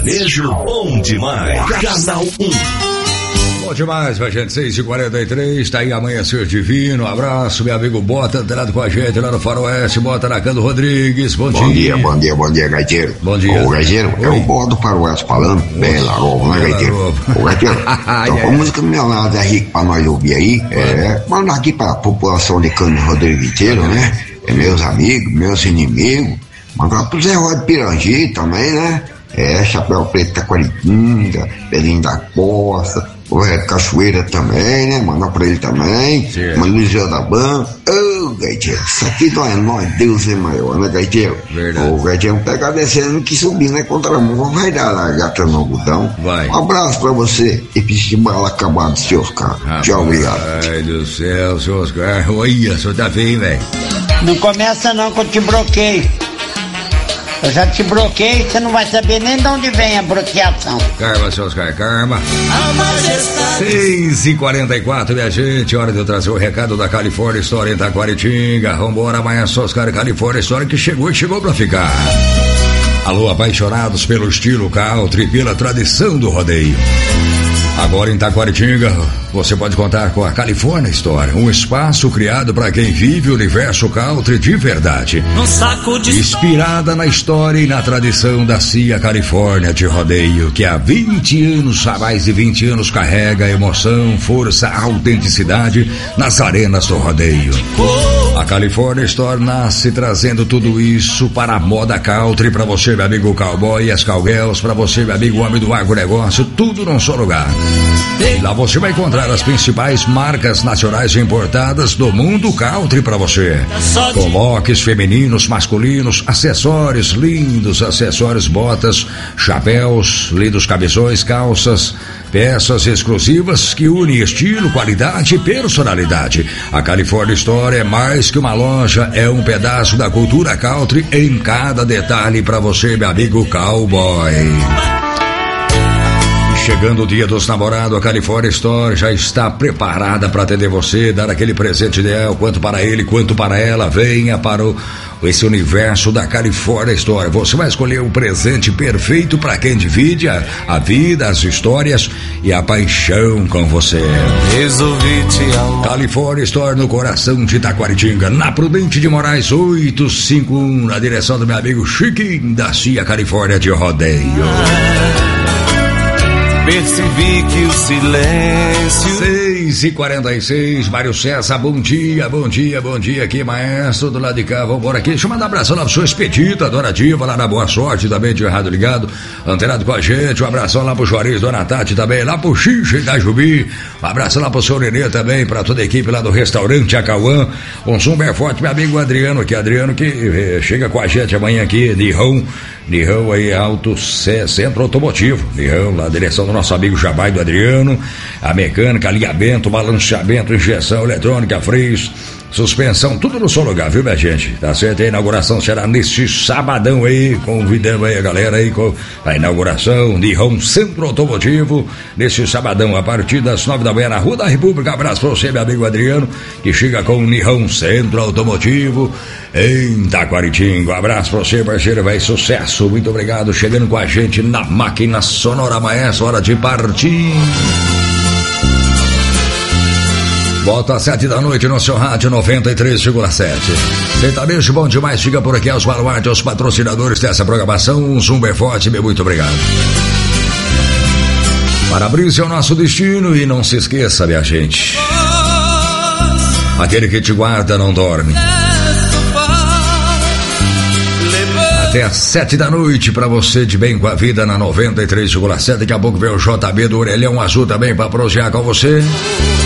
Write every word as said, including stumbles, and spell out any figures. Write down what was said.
Sertanejo bom demais. Canal um. Bom demais, vai gente, seis e quarenta e três, tá aí Amanhecer Divino, um abraço, meu amigo Bota, antenado com a gente lá no Faroeste, Bota Nakando Rodrigues, bom, bom dia. Bom dia, bom dia, bom dia, Gaiteiro. Bom dia. Ô, Gaiteiro, é o Bota do Faroeste falando, bem Larovo, né, Gaiteiro? Ô, Gaiteiro, então a música do meu lado é rico pra nós ouvir aí, é, mandar aqui pra população de Cândido Rodrigues inteiro, né? É, meus amigos, meus inimigos, mandar pro Zé Rod Pirangi também, né? É, Chapéu Preto Taquaritinga, Belinho da Costa, o Red Cachoeira também, né? Manda pra ele também. Manda Luizão da Banca. Ô, oh, Gaiteiro, isso aqui não é nós, Deus é maior, né, Gaiteiro? Verdade. O Gaiteiro pega descendo que subir, né? Contramão, vai dar lá, gata no algodão. Vai. Um abraço pra você e peixe de bala acabado, seu Oscar. Ah, tchau, obrigado. Ai, do céu, seu Oscar. Olha, o senhor tá feio, velho. Não começa não que eu te bloqueio. Eu já te bloqueei, você não vai saber nem de onde vem a bloqueação. Karma, seu Oscar, karma. seis e quarenta e quatro, minha gente, hora de eu trazer o recado da Califórnia História em Taquaritinga. Vambora, amanhã só Oscar, Califórnia História que chegou e chegou pra ficar. Alô, apaixonados pelo estilo country, pela tradição do rodeio. Agora em Taquaritinga, você pode contar com a Califórnia História, um espaço criado para quem vive o universo country de verdade. Inspirada na história e na tradição da C I A Califórnia de rodeio, que há vinte anos, há mais de vinte anos, carrega emoção, força, autenticidade nas arenas do rodeio. A Califórnia Store nasce trazendo tudo isso para a moda country, para você, meu amigo cowboy, e as cowgirls, para você, meu amigo homem do agronegócio, tudo num só lugar. E lá você vai encontrar as principais marcas nacionais importadas do mundo country para você. Coloques femininos, masculinos, acessórios lindos, acessórios, botas, chapéus, lindos cabeções, calças, peças exclusivas que unem estilo, qualidade e personalidade. A Califórnia Store é mais que uma loja, é um pedaço da cultura country em cada detalhe para você, meu amigo cowboy. Chegando o dia dos namorados, a Califórnia Store já está preparada para atender você, dar aquele presente ideal, quanto para ele, quanto para ela. Venha para o, esse universo da Califórnia Store. Você vai escolher o presente perfeito para quem divide a, a vida, as histórias e a paixão com você. Resolvi te amar. Califórnia Store no coração de Taquaritinga, na Prudente de Moraes oitocentos e cinquenta e um, na direção do meu amigo Chiquinho da C I A Califórnia de rodeio. Percebi que o silêncio... seis e quarenta e seis, Mário César, bom dia, bom dia, bom dia aqui, maestro, do lado de cá, vambora aqui. Deixa eu mandar um abração lá pro seu Expedita, Dona Diva, lá na Boa Sorte, também de Errado Ligado, antenado com a gente. Um abração lá pro Juarez, Dona Tati também, lá pro Xixi da Jubi. Um abração lá pro seu Nenê também, pra toda a equipe lá do restaurante Acauã. Um super forte, meu amigo Adriano aqui, Adriano que eh, chega com a gente amanhã aqui, Nihão, Nihão aí, Auto Centro Automotivo, Nihão, lá, direção do nosso amigo Jabai do Adriano, a mecânica, alinhamento, balanceamento, injeção eletrônica, freios, suspensão, tudo no seu lugar, viu, minha gente? Tá certo? A inauguração será neste sabadão aí, convidando aí a galera aí com a inauguração de Nihão Centro Automotivo, neste sabadão, a partir das nove da manhã, na Rua da República. Abraço pra você, meu amigo Adriano, que chega com o Nihão Centro Automotivo em Taquaritinga. Um abraço pra você, parceiro, vai, sucesso, muito obrigado, chegando com a gente na máquina sonora, maestro, hora de partir. Volta às sete da noite no seu rádio noventa e três vírgula sete. Sertanejo bom demais, fica por aqui aos baluartes, aos patrocinadores dessa programação. Um zumbi forte, meu muito obrigado. Para-brisa é o nosso destino e não se esqueça, minha gente. Aquele que te guarda não dorme. Até às sete da noite pra você de bem com a vida na noventa e três vírgula sete. Daqui a pouco vem o J B do Orelhão Azul também pra prosear com você.